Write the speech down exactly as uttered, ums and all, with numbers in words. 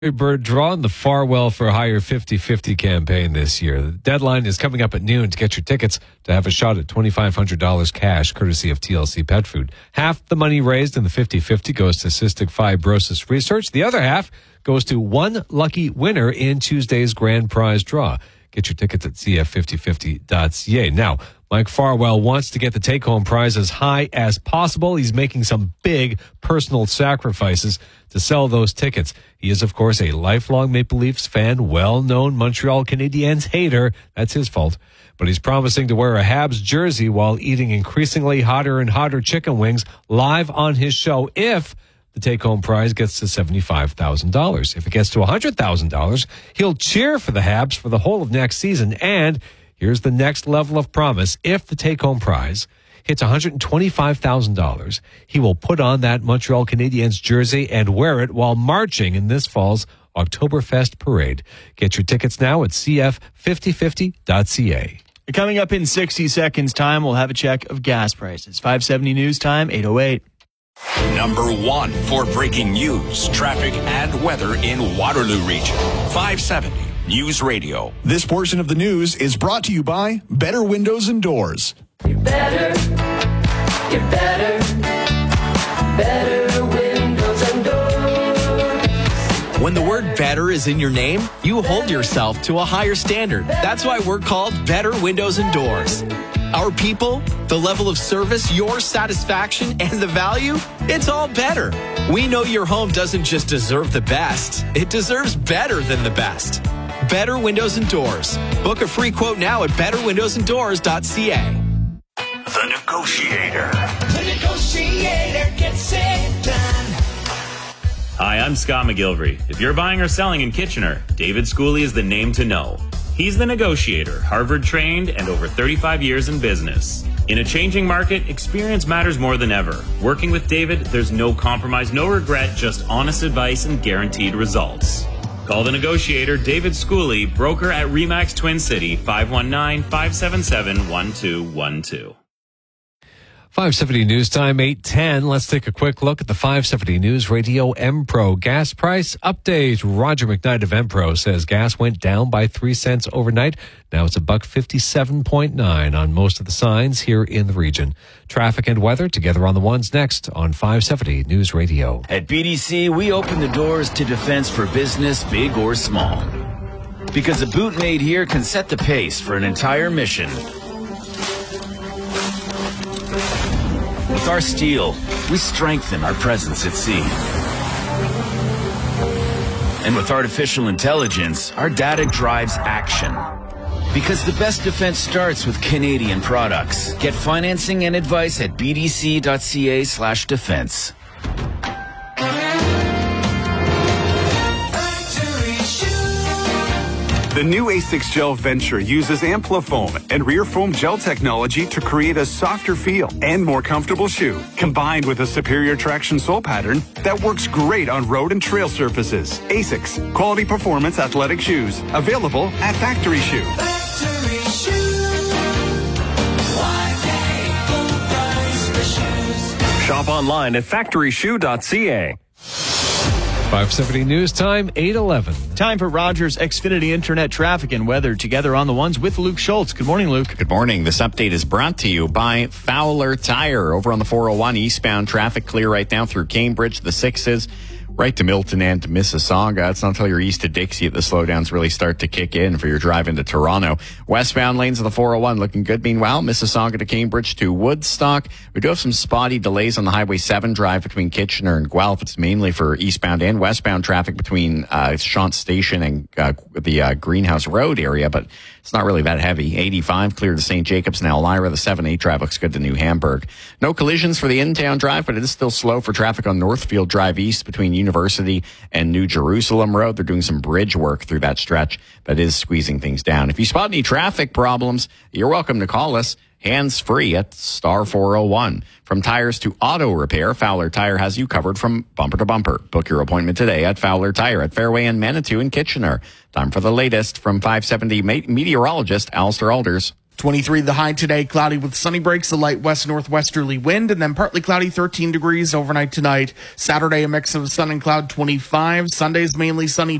Bird drawing the Farwell for Hire fifty-fifty campaign this year. The deadline is coming up at noon to get your tickets to have a shot at twenty-five hundred dollars cash, courtesy of T L C Pet Food. Half the money raised in the fifty-fifty goes to cystic fibrosis research. The other half goes to one lucky winner in Tuesday's grand prize draw. Get your tickets at c f fifty fifty dot c a. Now, Mike Farwell wants to get the take-home prize as high as possible. He's making some big personal sacrifices to sell those tickets. He is, of course, a lifelong Maple Leafs fan, well-known Montreal Canadiens hater. That's his fault. But he's promising to wear a Habs jersey while eating increasingly hotter and hotter chicken wings live on his show if the take-home prize gets to seventy-five thousand dollars. If it gets to one hundred thousand dollars, he'll cheer for the Habs for the whole of next season. And here's the next level of promise. If the take-home prize hits one hundred twenty-five thousand dollars, he will put on that Montreal Canadiens jersey and wear it while marching in this fall's Oktoberfest parade. Get your tickets now at c f fifty fifty dot c a. Coming up in sixty seconds time, we'll have a check of gas prices. five seventy News Time, eight oh eight. Number one for breaking news, traffic, and weather in Waterloo Region. five seventy News Radio. This portion of the news is brought to you by Better Windows and Doors. You're better, you're better, better windows and doors. When the word better is in your name, you hold yourself to a higher standard. That's why we're called Better Windows and Doors. Our people, the level of service, your satisfaction, and the value, it's all better. We know your home doesn't just deserve the best, it deserves better than the best. Better Windows and Doors. Book a free quote now at better windows and doors dot c a. The Negotiator. The negotiator gets it done. Hi, I'm Scott McGilvery. If you're buying or selling in Kitchener, David Schooley is the name to know. He's the negotiator, Harvard-trained, and over thirty-five years in business. In a changing market, experience matters more than ever. Working with David, there's no compromise, no regret, just honest advice and guaranteed results. Call the negotiator, David Schooley, broker at Remax Twin City, five one nine, five seven seven, one two one two. five seventy News Time, eight ten. Let's take a quick look at the five seventy News Radio M-Pro gas price update. Roger McKnight of M-Pro says gas went down by three cents overnight. Now it's a buck fifty-seven point nine on most of the signs here in the region. Traffic and weather together on the ones next on five seventy News Radio. At B D C, we open the doors to defense for business, big or small. Because a boot made here can set the pace for an entire mission. With our steel, we strengthen our presence at sea. And with artificial intelligence, our data drives action. Because the best defense starts with Canadian products. Get financing and advice at b d c dot c a slash defense. The new Asics Gel Venture uses Amplifoam and rear foam gel technology to create a softer feel and more comfortable shoe, combined with a superior traction sole pattern that works great on road and trail surfaces. Asics, quality performance athletic shoes, available at Factory Shoe. Factory Shoe. Y K, full price for shoes. Shop online at factory shoe dot c a. five seventy News Time, eight eleven. Time for Rogers Xfinity Internet traffic and weather together on the ones with Luke Schultz. Good morning, Luke. Good morning. This update is brought to you by Fowler Tire. Over on the four oh one, eastbound traffic clear right now through Cambridge, the sixes, right to Milton and to Mississauga. It's not until you're east of Dixie that the slowdowns really start to kick in for your drive into Toronto. Westbound lanes of the four oh one looking good. Meanwhile, Mississauga to Cambridge to Woodstock. We do have some spotty delays on the Highway seven drive between Kitchener and Guelph. It's mainly for eastbound and westbound traffic between uh, Shant Station and uh, the uh, Greenhouse Road area, but it's not really that heavy. eighty-five clear to Saint Jacobs and Elmira. The seven eight drive looks good to New Hamburg. No collisions for the in-town drive, but it is still slow for traffic on Northfield Drive East between University and New Jerusalem Road. They're doing some bridge work through that stretch that is squeezing things down. If you spot any traffic problems, you're welcome to call us hands-free at star four oh one. From tires to auto repair, Fowler Tire has you covered from bumper to bumper. Book your appointment today at Fowler Tire at Fairway and Manitou in Kitchener. Time for the latest from five seventy meteorologist Alistair Alders. twenty-three the high today, cloudy with sunny breaks, a light west northwesterly wind, and then partly cloudy, thirteen degrees overnight tonight. Saturday, a mix of sun and cloud, twenty-five. Sunday's mainly sunny,